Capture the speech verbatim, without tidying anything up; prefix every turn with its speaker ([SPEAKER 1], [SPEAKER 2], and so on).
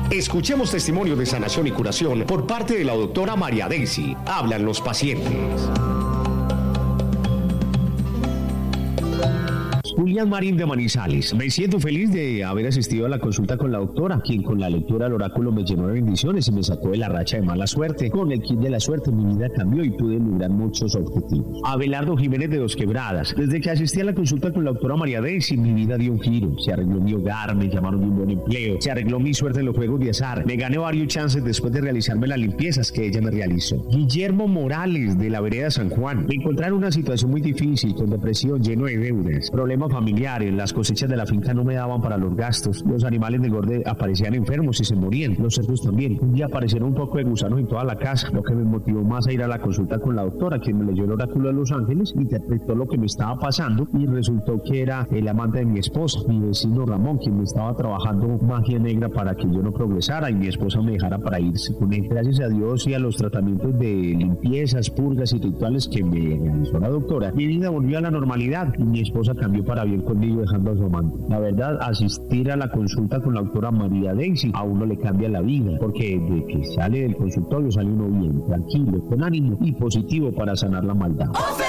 [SPEAKER 1] Escuchemos testimonio de sanación y curación por parte de la doctora María Daisy. Hablan los pacientes. Julián Marín de Manizales. Me siento feliz de haber asistido a la consulta con la doctora, quien con la lectura del oráculo me llenó de bendiciones y me sacó de la racha de mala suerte. Con el kit de la suerte mi vida cambió y pude lograr muchos objetivos. Abelardo Jiménez de Dos Quebradas. Desde que asistí a la consulta con la doctora María Daisy, mi vida dio un giro. Se arregló mi hogar, me llamaron de un buen empleo, se arregló mi suerte en los juegos de azar. Me gané varios chances después de realizarme las limpiezas que ella me realizó. Guillermo Morales de la vereda San Juan. Me encontré en una situación muy difícil, con depresión, lleno de deudas, problemas familiares, las cosechas de la finca no me daban para los gastos, los animales de engorde aparecían enfermos y se morían, los cerdos también. Un día aparecieron un poco de gusanos en toda la casa, lo que me motivó más a ir a la consulta con la doctora, quien me leyó el oráculo de los ángeles, interpretó lo que me estaba pasando y resultó que era el amante de mi esposa, mi vecino Ramón, quien me estaba trabajando magia negra para que yo no progresara y mi esposa me dejara para irse con él. Gracias a Dios y a los tratamientos de limpiezas, purgas y rituales que me realizó la doctora, mi vida volvió a la normalidad y mi esposa cambió para bien conmigo, dejando a su amante. La verdad, asistir a la consulta con la doctora María Daisy a uno le cambia la vida, porque de que sale del consultorio sale uno bien, tranquilo, con ánimo y positivo para sanar la maldad.